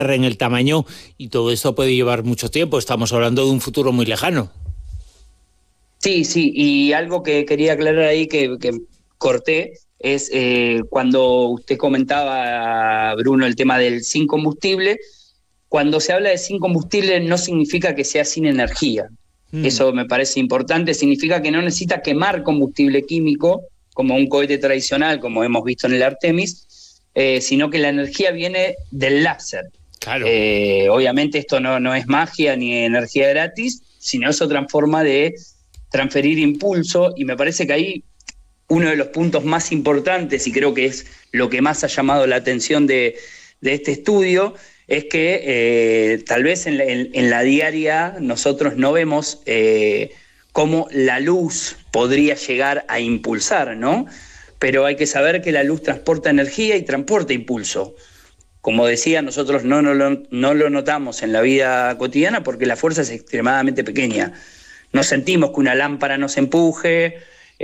en el tamaño, y todo esto puede llevar mucho tiempo. Estamos hablando de un futuro muy lejano. Sí, sí, y algo que quería aclarar ahí que corté es cuando usted comentaba, Bruno, el tema del sin combustible. Cuando se habla de sin combustible no significa que sea sin energía. Eso me parece importante, significa que no necesita quemar combustible químico como un cohete tradicional, como hemos visto en el Artemis, sino que la energía viene del láser. Claro. Obviamente esto no es magia ni energía gratis, sino es otra forma de transferir impulso, y me parece que ahí uno de los puntos más importantes, y creo que es lo que más ha llamado la atención de este estudio, es que tal vez en la diaria nosotros no vemos cómo la luz podría llegar a impulsar, ¿no? Pero hay que saber que la luz transporta energía y transporta impulso. Como decía, nosotros no lo notamos en la vida cotidiana porque la fuerza es extremadamente pequeña. No sentimos que una lámpara nos empuje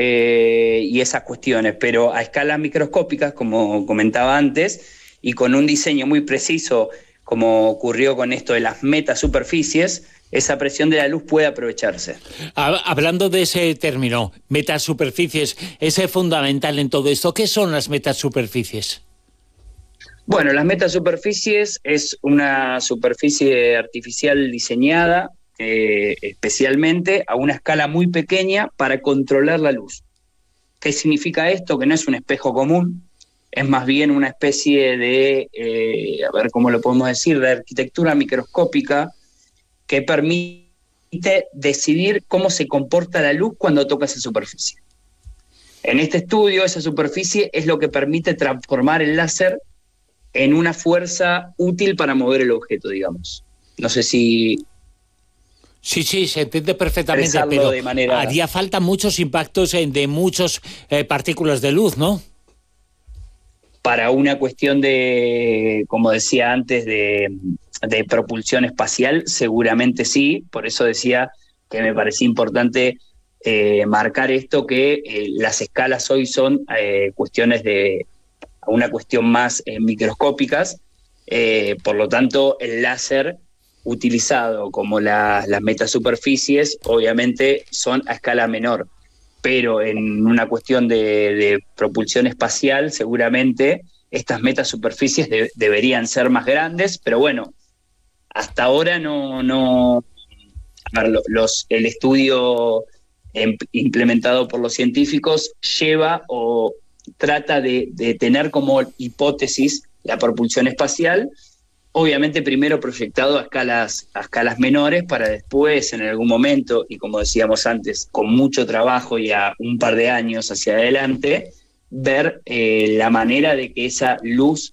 y esas cuestiones, pero a escalas microscópicas, como comentaba antes, y con un diseño muy preciso, como ocurrió con esto de las metasuperficies, esa presión de la luz puede aprovecharse. Hablando de ese término, metasuperficies, ¿es fundamental en todo esto? ¿Qué son las metasuperficies? Bueno, las metasuperficies es una superficie artificial diseñada especialmente a una escala muy pequeña para controlar la luz. ¿Qué significa esto? Que no es un espejo común, es más bien una especie de, a ver cómo lo podemos decir, de arquitectura microscópica que permite decidir cómo se comporta la luz cuando toca esa superficie. En este estudio, esa superficie es lo que permite transformar el láser en una fuerza útil para mover el objeto, digamos. No sé si... Sí, se entiende perfectamente, pero haría falta muchos impactos de muchas partículas de luz, ¿no? Para una cuestión de, como decía antes, de propulsión espacial, seguramente sí. Por eso decía que me parecía importante marcar esto, que las escalas hoy son cuestiones de una cuestión más microscópicas, por lo tanto el láser utilizado como las metasuperficies obviamente son a escala menor, pero en una cuestión de propulsión espacial seguramente estas metasuperficies deberían ser más grandes, pero bueno, hasta ahora no a ver, el estudio implementado por los científicos lleva o trata de tener como hipótesis la propulsión espacial, obviamente primero proyectado a escalas menores para después, en algún momento, y como decíamos antes, con mucho trabajo y a un par de años hacia adelante, ver la manera de que esa luz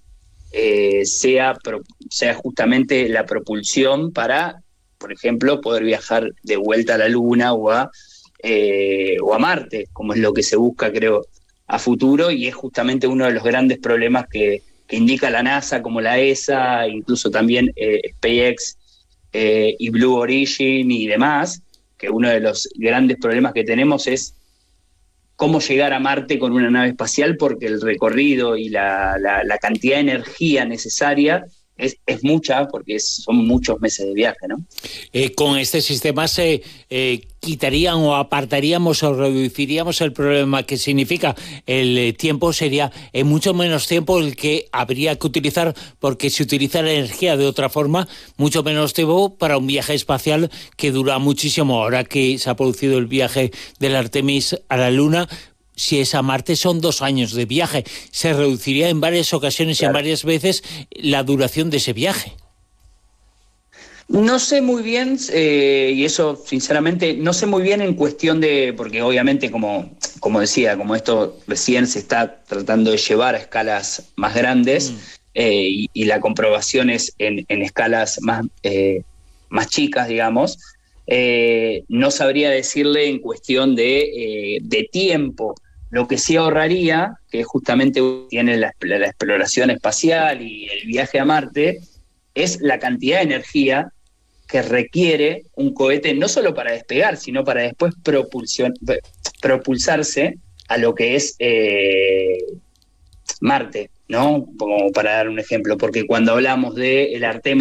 sea justamente la propulsión para, por ejemplo, poder viajar de vuelta a la Luna o a Marte, como es lo que se busca, creo, a futuro, y es justamente uno de los grandes problemas que indica la NASA, como la ESA, incluso también SpaceX y Blue Origin y demás, que uno de los grandes problemas que tenemos es cómo llegar a Marte con una nave espacial, porque el recorrido y la cantidad de energía necesaria es mucha, porque son muchos meses de viaje, ¿no? Con este sistema se quitarían o apartaríamos o reduciríamos el problema que significa el tiempo. Sería mucho menos tiempo el que habría que utilizar, porque se utiliza la energía de otra forma, mucho menos tiempo para un viaje espacial que dura muchísimo. Ahora que se ha producido el viaje del Artemis a la Luna, si es a Marte son 2 años de viaje. Se reduciría en varias ocasiones, claro, y en varias veces la duración de ese viaje. No sé muy bien, y eso sinceramente, no sé muy bien en cuestión de, porque obviamente como decía, como esto recién se está tratando de llevar a escalas más grandes, y la comprobación es en escalas más chicas, digamos, no sabría decirle en cuestión de tiempo. Lo que sí ahorraría, que justamente tiene la exploración espacial y el viaje a Marte, es la cantidad de energía que requiere un cohete, no solo para despegar, sino para después propulsarse a lo que es Marte, ¿no? Como para dar un ejemplo, porque cuando hablamos del Artemis